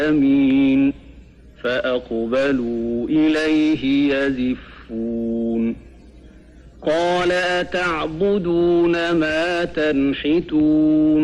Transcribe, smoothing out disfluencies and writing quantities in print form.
أمين فأقبلوا إليه يزفون قال أتعبدون ما تنحتون